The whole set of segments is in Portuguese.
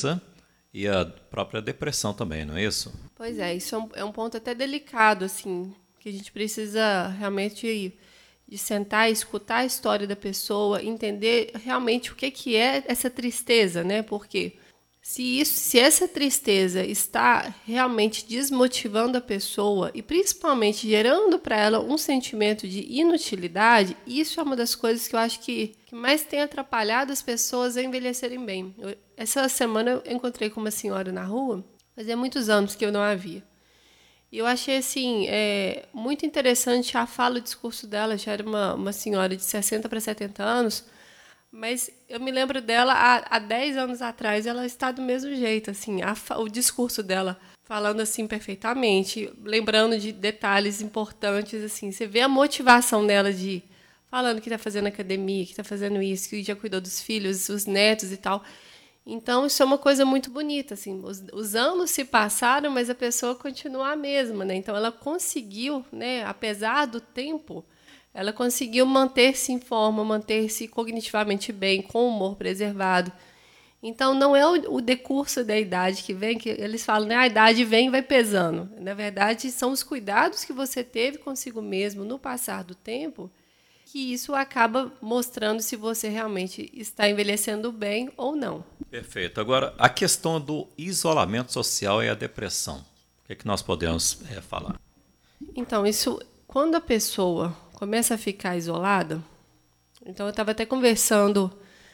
tristeza e a própria depressão também, não é isso? Pois é, isso é um ponto até delicado, assim, que a gente precisa realmente de sentar e escutar a história da pessoa, entender realmente o que é essa tristeza, né? Porque se essa tristeza está realmente desmotivando a pessoa e principalmente gerando para ela um sentimento de inutilidade, isso é uma das coisas que eu acho que mais tem atrapalhado as pessoas a envelhecerem bem. Essa semana eu encontrei com uma senhora na rua, fazia muitos anos que eu não a via. E eu achei assim, muito interessante a fala, o discurso dela. Já era uma senhora de 60 para 70 anos, mas eu me lembro dela há 10 anos atrás, ela está do mesmo jeito, assim, o discurso dela falando assim perfeitamente, lembrando de detalhes importantes, assim, você vê a motivação dela de falando que está fazendo academia, que está fazendo isso, que já cuidou dos filhos, os netos e tal. Então, isso é uma coisa muito bonita, assim, os anos se passaram, mas a pessoa continua a mesma, né? Então, ela conseguiu, né, apesar do tempo, ela conseguiu manter-se em forma, manter-se cognitivamente bem, com o humor preservado. Então, não é o decurso da idade que vem, que eles falam, né, a idade vem e vai pesando. Na verdade, são os cuidados que você teve consigo mesmo no passar do tempo que isso acaba mostrando se você realmente está envelhecendo bem ou não. Perfeito. Agora, a questão do isolamento social e a depressão. O que é que nós podemos falar? Então, isso, quando a pessoa começa a ficar isolada, então eu estava até conversando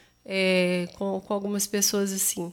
com algumas pessoas assim,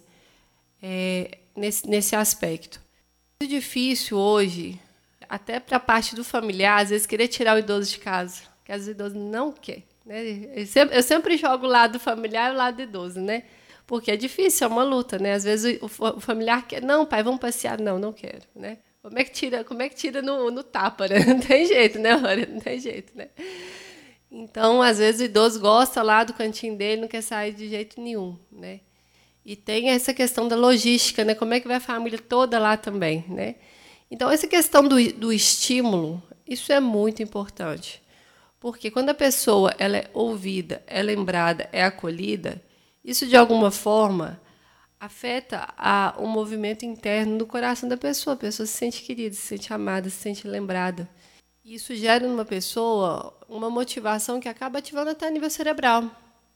nesse aspecto. É muito difícil hoje, até para a parte do familiar, às vezes querer tirar o idoso de casa, que às vezes o idoso não quer. Né? Eu sempre jogo o lado familiar e o lado idoso, né? Porque é difícil, é uma luta, né? Às vezes o familiar quer, não, pai, vamos passear. Não, não quero, né? Como é que tira no tapa, né? Não tem jeito, né, Olha? Não tem jeito, né? Então, às vezes, o idoso gosta lá do cantinho dele, não quer sair de jeito nenhum, né? E tem essa questão da logística, né? Como é que vai a família toda lá também, né? Então, essa questão do estímulo, isso é muito importante. Porque quando a pessoa ela é ouvida, é lembrada, é acolhida, isso, de alguma forma, afeta o movimento interno do coração da pessoa. A pessoa se sente querida, se sente amada, se sente lembrada. Isso gera numa pessoa uma motivação que acaba ativando até a nível cerebral.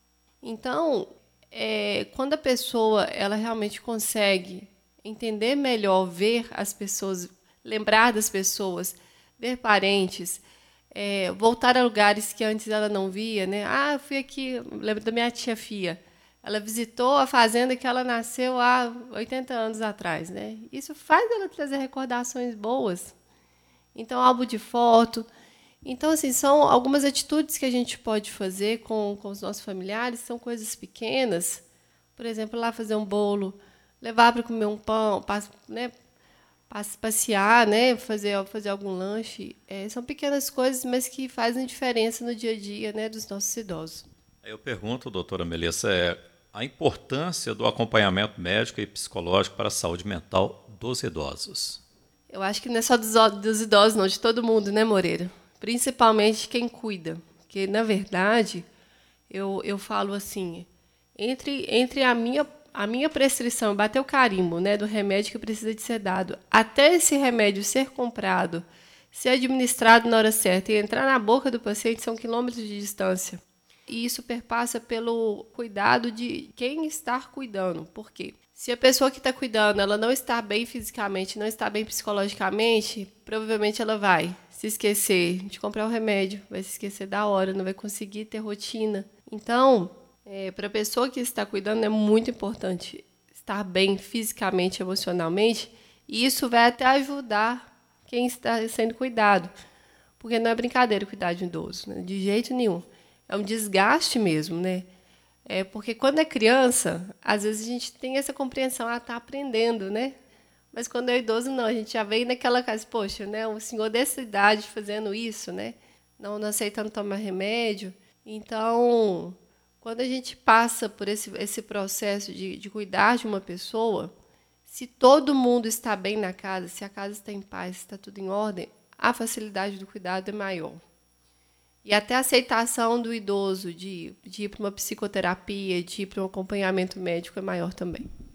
Então, quando a pessoa ela realmente consegue entender melhor, ver as pessoas, lembrar das pessoas, ver parentes, voltar a lugares que antes ela não via, né? Ah, eu fui aqui, lembro da minha tia Fia. Ela visitou a fazenda que ela nasceu há 80 anos atrás, né? Isso faz ela trazer recordações boas. Então, álbum de foto. Então, assim, são algumas atitudes que a gente pode fazer com os nossos familiares, são coisas pequenas. Por exemplo, lá fazer um bolo, levar para comer um pão, né, passear, né, fazer algum lanche. São pequenas coisas, mas que fazem diferença no dia a dia, né, dos nossos idosos. Eu pergunto, doutora Melissa, a importância do acompanhamento médico e psicológico para a saúde mental dos idosos. Eu acho que não é só dos idosos, não, de todo mundo, né, Moreira? Principalmente quem cuida. Porque, na verdade, eu falo assim, entre a minha prescrição, bater o carimbo, né, do remédio que precisa de ser dado, até esse remédio ser comprado, ser administrado na hora certa e entrar na boca do paciente, são quilômetros de distância. E isso perpassa pelo cuidado de quem está cuidando. Por quê? Se a pessoa que está cuidando ela não está bem fisicamente, não está bem psicologicamente, provavelmente ela vai se esquecer de comprar o remédio, vai se esquecer da hora, não vai conseguir ter rotina. Então, para a pessoa que está cuidando, é muito importante estar bem fisicamente, emocionalmente, e isso vai até ajudar quem está sendo cuidado. Porque não é brincadeira cuidar de um idoso, né? De jeito nenhum. É um desgaste mesmo, né? Porque quando é criança, às vezes a gente tem essa compreensão, está aprendendo, né? Mas quando é idoso, não, a gente já vem naquela casa, poxa, né? O senhor dessa idade fazendo isso, né? Não aceitando tomar remédio. Então, quando a gente passa por esse processo de cuidar de uma pessoa, se todo mundo está bem na casa, se a casa está em paz, se está tudo em ordem, a facilidade do cuidado é maior. E até a aceitação do idoso de ir para uma psicoterapia, de ir para um acompanhamento médico é maior também.